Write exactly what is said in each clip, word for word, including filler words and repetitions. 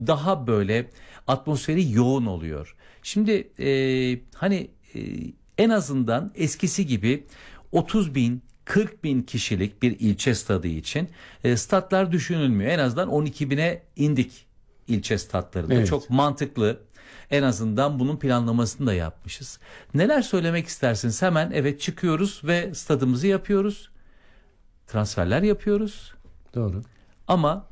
daha böyle atmosferi yoğun oluyor. Şimdi e, hani e, en azından eskisi gibi otuz bin kırk bin kişilik bir ilçe stadı için e, statlar düşünülmüyor. En azından on iki bine indik ilçe statlarında. Evet. Çok mantıklı. En azından bunun planlamasını da yapmışız. Neler söylemek istersiniz? Hemen evet çıkıyoruz ve stadımızı yapıyoruz. Transferler yapıyoruz. Doğru. Ama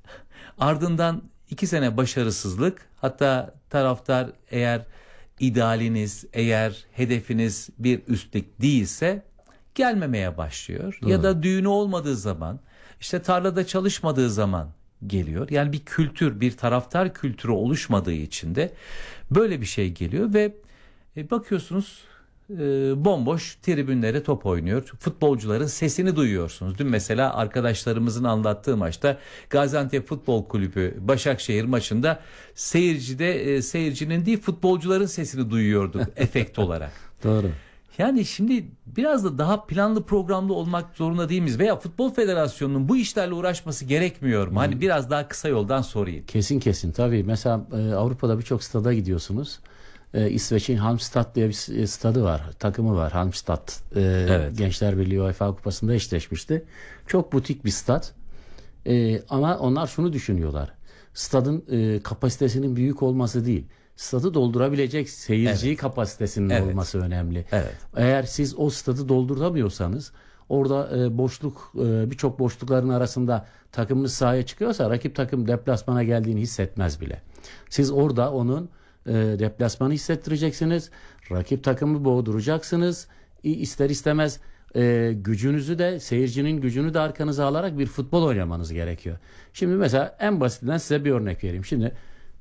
ardından iki sene başarısızlık, hatta taraftar eğer idealiniz, eğer hedefiniz bir üstlük değilse gelmemeye başlıyor. Doğru. Ya da düğünü olmadığı zaman, işte tarlada çalışmadığı zaman geliyor. Yani bir kültür, bir taraftar kültürü oluşmadığı için de böyle bir şey geliyor ve e, bakıyorsunuz e, bomboş tribünlere top oynuyor. Futbolcuların sesini duyuyorsunuz. Dün mesela arkadaşlarımızın anlattığı maçta Gaziantep Futbol Kulübü Başakşehir maçında seyircide e, seyircinin değil futbolcuların sesini duyuyorduk efekt olarak. Doğru. Yani şimdi biraz da daha planlı programlı olmak zorunda değil miyiz? Veya Futbol Federasyonu'nun bu işlerle uğraşması gerekmiyor mu? Hani biraz daha kısa yoldan sorayım. Kesin kesin tabii. Mesela e, Avrupa'da birçok stada gidiyorsunuz. E, İsveç'in Halmstad diye bir stadı var. Takımı var Halmstad. E, Evet. Gençler Birliği UEFA Kupası'nda eşleşmişti. Çok butik bir stat. E, ama onlar şunu düşünüyorlar. Stadın e, kapasitesinin büyük olması değil. Stadı doldurabilecek seyirci Evet. kapasitesinin Evet. olması önemli. Evet. Eğer siz o stadı dolduramıyorsanız orada e, boşluk e, birçok boşlukların arasında takımınız sahaya çıkıyorsa rakip takım deplasmana geldiğini hissetmez bile. Siz orada onun e, deplasmanı hissettireceksiniz. Rakip takımı boğduracaksınız. İster istemez e, gücünüzü de seyircinin gücünü de arkanıza alarak bir futbol oynamanız gerekiyor. Şimdi mesela en basitinden size bir örnek vereyim. Şimdi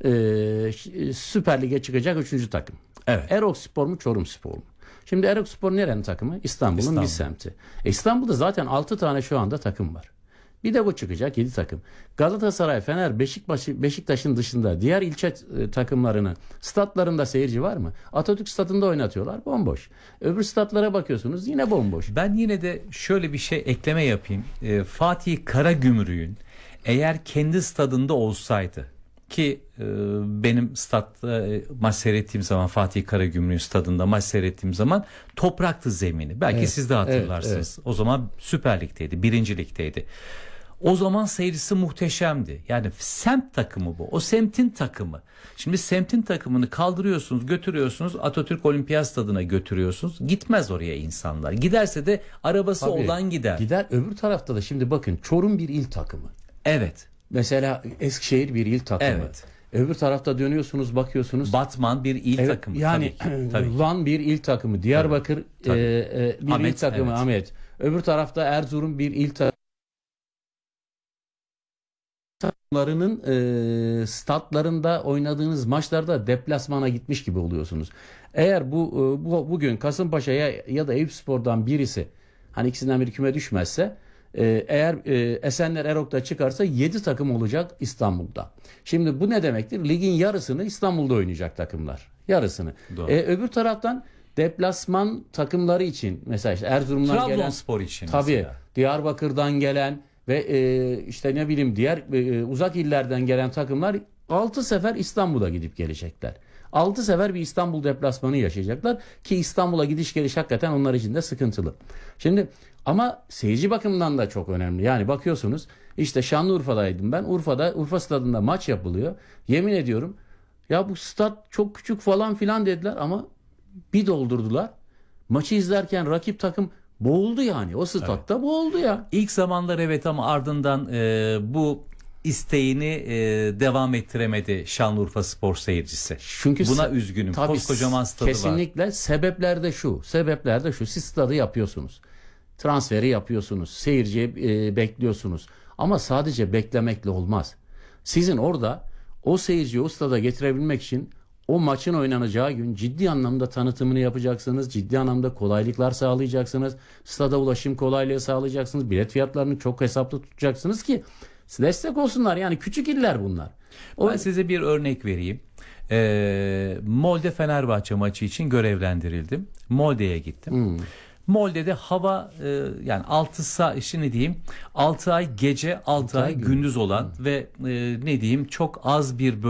e, Süper Lig'e çıkacak üçüncü takım. Evet. Erokspor mu Çorumspor mu? Şimdi Erokspor nerenin takımı? İstanbul'un İstanbul. bir semti. E İstanbul'da zaten altı tane şu anda takım var. Bir de bu çıkacak yedi takım. Galatasaray, Fener, Beşiktaş, Beşiktaş'ın dışında diğer ilçe e, takımlarının statlarında seyirci var mı? Atatürk stadında oynatıyorlar, bomboş. Öbür statlara bakıyorsunuz yine bomboş. Ben yine de şöyle bir şey ekleme yapayım. Ee, Fatih Karagümrük'ün eğer kendi stadında olsaydı ki e, benim statta e, maç seyrettiğim zaman Fatih Karagümrük'ün stadında maç seyrettiğim zaman topraktı zemini. Belki Evet, siz de hatırlarsınız. evet, evet. O zaman Süper Lig'deydi, birinci Lig'deydi. O zaman seyircisi muhteşemdi. Yani semt takımı bu. O semtin takımı. Şimdi semtin takımını kaldırıyorsunuz, götürüyorsunuz. Atatürk Olimpiyat Stadı'na götürüyorsunuz. Gitmez oraya insanlar. Giderse de arabası Tabii, olan gider. Gider. Öbür tarafta da şimdi bakın Çorum bir il takımı. Evet. Mesela Eskişehir bir il takımı. Evet. Öbür tarafta dönüyorsunuz, bakıyorsunuz. Batman bir il Evet, takımı. yani tabii ki, tabii ki. Van bir il takımı. Diyarbakır Tabii. e, e, bir il Ahmet, takımı evet. Ahmet. Öbür tarafta Erzurum bir il takımı. Takımlarının e, statlarında oynadığınız maçlarda deplasmana gitmiş gibi oluyorsunuz. Eğer bu, e, bu bugün Kasımpaşa'ya ya da Eyüpspor'dan birisi hani ikisinden biri küme düşmezse e, eğer e, Esenler Erok'ta çıkarsa yedi takım olacak İstanbul'da. Şimdi bu ne demektir? Ligin yarısını İstanbul'da oynayacak takımlar. Yarısını. Doğru. E, öbür taraftan deplasman takımları için mesela işte Erzurum'dan gelen Trabzonspor için tabii mesela. Diyarbakır'dan gelen ve e, işte ne bileyim diğer e, uzak illerden gelen takımlar altı sefer İstanbul'a gidip gelecekler. altı sefer bir İstanbul deplasmanı yaşayacaklar ki İstanbul'a gidiş geliş hakikaten onlar için de sıkıntılı. Şimdi ama seyirci bakımından da çok önemli. Yani bakıyorsunuz işte Şanlıurfa'daydım ben. Urfa'da Urfa stadında maç yapılıyor. Yemin ediyorum ya bu stat çok küçük falan filan dediler ama bir doldurdular. Maçı izlerken rakip takım boğuldu yani. O statta evet. boğuldu ya. İlk zamanlar evet ama ardından e, bu isteğini e, devam ettiremedi Şanlıurfa Spor seyircisi. Çünkü buna se- üzgünüm. Tabii, koskocaman stadı kesinlikle var. Kesinlikle sebepler de şu. Sebepler de şu. Siz stadı yapıyorsunuz. Transferi yapıyorsunuz. Seyirciye e, bekliyorsunuz. Ama sadece beklemekle olmaz. Sizin orada o seyirciyi o stada getirebilmek için o maçın oynanacağı gün ciddi anlamda tanıtımını yapacaksınız. Ciddi anlamda kolaylıklar sağlayacaksınız. Stada ulaşım kolaylığı sağlayacaksınız. Bilet fiyatlarını çok hesaplı tutacaksınız ki destek olsunlar. Yani küçük iller bunlar. O... Ben size bir örnek vereyim. Ee, Molde Fenerbahçe maçı için görevlendirildim. Molde'ye gittim. Hmm. Molde'de hava e, yani altı sa şimdi diyeyim altı ay gece altı ay ay gündüz olan ve e, ne diyeyim çok az bir